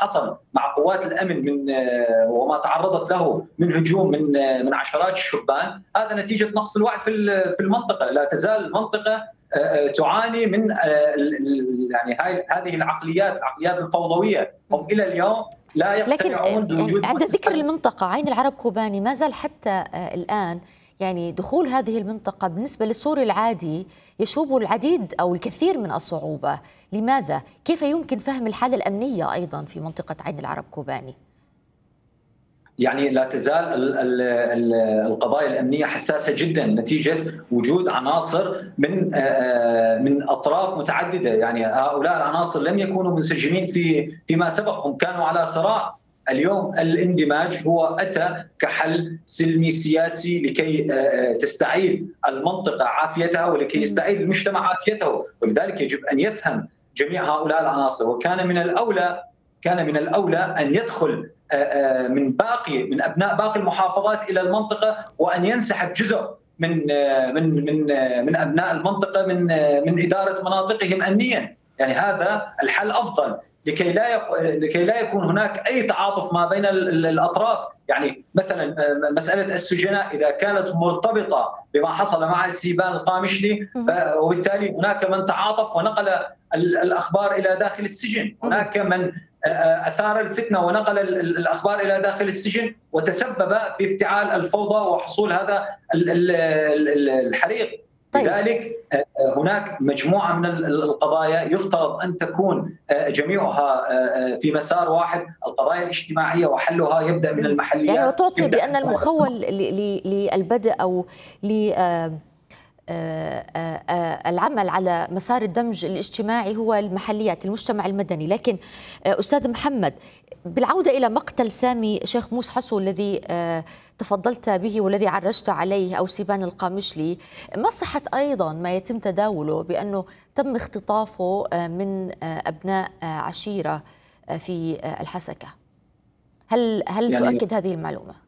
حصل مع قوات الامن وما تعرضت له من هجوم من عشرات الشبان، هذا نتيجه نقص الوعي في المنطقه. لا تزال المنطقه تعاني من يعني هذه العقليات الفوضويه. هم الى اليوم لا يقتنعون بوجود عند ذكر المنطقه عين العرب كوباني، ما زال حتى الان يعني دخول هذه المنطقة بالنسبة للسوري العادي يشوب العديد أو الكثير من الصعوبة. لماذا؟ كيف يمكن فهم الحالة الأمنية أيضا في منطقة عين العرب كوباني؟ يعني لا تزال القضايا الأمنية حساسة جدا نتيجة وجود عناصر من أطراف متعددة. يعني هؤلاء العناصر لم يكونوا منسجمين فيما سبق، هم كانوا على صراع. اليوم الاندماج هو أتى كحل سلمي سياسي لكي تستعيد المنطقة عافيتها ولكي يستعيد المجتمع عافيته، ولذلك يجب أن يفهم جميع هؤلاء العناصر. وكان من الأولى أن يدخل من أبناء باقي المحافظات إلى المنطقة، وأن ينسحب جزء من أبناء المنطقة من إدارة مناطقهم أمنيا. يعني هذا الحل أفضل لكي لا يكون هناك أي تعاطف ما بين الأطراف. يعني مثلا مسألة السجناء إذا كانت مرتبطة بما حصل مع سيبان القامشلي، وبالتالي هناك من تعاطف ونقل الأخبار إلى داخل السجن، هناك من أثار الفتنة ونقل الأخبار إلى داخل السجن وتسبب بافتعال الفوضى وحصول هذا الحريق. لذلك هناك مجموعة من القضايا يفترض أن تكون جميعها في مسار واحد، القضايا الاجتماعية وحلها يبدأ من المحليات. يعني وتعطي بأن المخول للبدء أو العمل على مسار الدمج الاجتماعي هو المحليات، المجتمع المدني. لكن أستاذ محمد، بالعودة إلى مقتل سامي شيخ موس حسو الذي تفضلت به والذي عرجت عليه، أو سيبان القامشلي، ما صحة أيضا ما يتم تداوله بأنه تم اختطافه من أبناء عشيرة في الحسكة؟ هل يعني تؤكد هذه المعلومة؟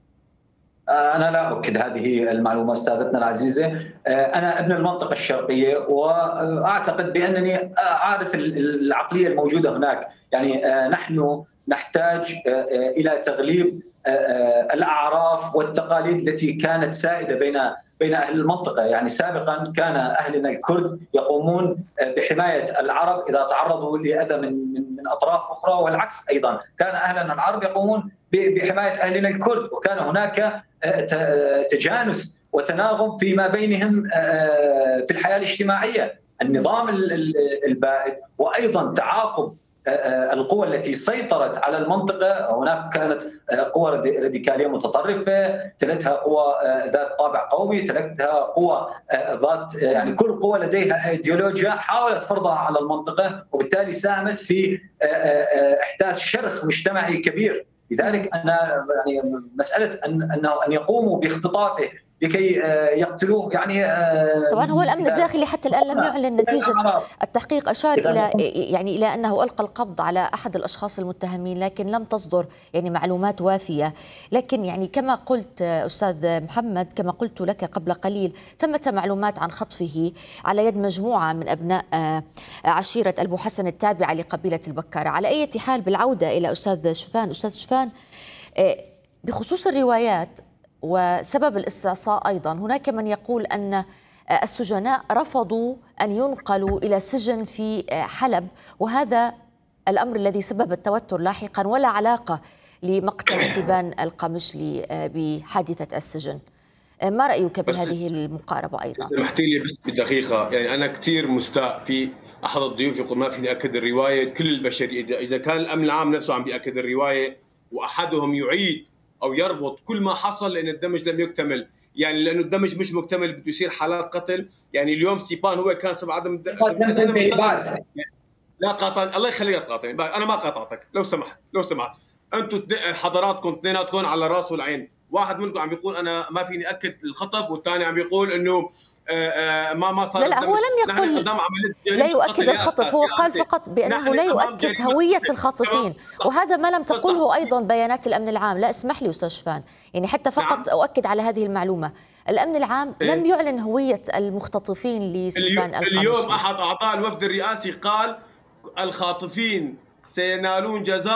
أنا لا أؤكد هذه المعلومة أستاذتنا العزيزة. أنا ابن المنطقة الشرقية، وأعتقد بأنني أعرف العقلية الموجودة هناك. يعني نحن نحتاج إلى تغليب الأعراف والتقاليد التي كانت سائدة بين أهل المنطقة. يعني سابقا كان أهلنا الكرد يقومون بحماية العرب إذا تعرضوا لأذى من أطراف أخرى، والعكس أيضا كان أهلنا العرب يقومون بحماية أهلنا الكرد، وكان هناك تجانس وتناغم فيما بينهم في الحياة الاجتماعية. النظام البائد وأيضا تعاقب القوى التي سيطرت على المنطقة، هناك كانت قوى راديكالية متطرفة، تلتها قوى ذات طابع قومي، تلتها قوى ذات يعني كل قوى لديها ايديولوجيا حاولت فرضها على المنطقة، وبالتالي ساهمت في إحداث شرخ مجتمعي كبير. لذلك أنا يعني مسألة أن يقوموا باختطافه لكي يقتلوه، يعني طبعا هو الأمن الداخلي حتى الآن لم يعلن نتيجة التحقيق. أشار إلى أنه ألقى القبض على أحد الأشخاص المتهمين، لكن لم تصدر يعني معلومات وافية. لكن يعني كما قلت أستاذ محمد، كما قلت لك قبل قليل، ثمة معلومات عن خطفه على يد مجموعة من أبناء عشيرة أبو حسن التابعة لقبيلة البكارة. على أي حال، بالعودة إلى أستاذ شوفان، بخصوص الروايات وسبب الاستعصاء، أيضا هناك من يقول أن السجناء رفضوا أن ينقلوا إلى سجن في حلب، وهذا الأمر الذي سبب التوتر لاحقا، ولا علاقة لمقتل سيبان القامشلي بحادثة السجن. ما رأيك بهذه المقاربة أيضا؟ سمحتي لي بس بدقيقة، يعني أنا كثير مستاء في أحد الضيوف يقول ما فيني أكد الرواية. كل البشرية إذا كان الأمن العام نفسه عم بيأكد الرواية وأحدهم يعيد أو يربط كل ما حصل لأن الدمج لم يكتمل، يعني لأنه الدمج مش مكتمل بده يصير حالات قتل. يعني اليوم سيبان هو كان سبب عدم لا قاطعني، الله يخليك تقاطعني، أنا ما قاطعتك، لو سمحت أنتم حضراتكم اثنيناتكم على الراس والعين. واحد منكم عم بيقول أنا ما فيني أكد الخطف، والثاني عم بيقول إنه ما صار. لا هو لم يقل لا يؤكد الخطف، هو قال فقط بأنه لا يؤكد هوية الخاطفين، وهذا ما لم تقله أيضا بيانات الأمن العام. لا اسمح لي أستاذ شوفان، يعني حتى فقط أؤكد على هذه المعلومة. الأمن العام لم يعلن هوية المختطفين لسيبان القامشلي. اليوم أحد أعضاء الوفد الرئاسي قال الخاطفين سينالون جزاء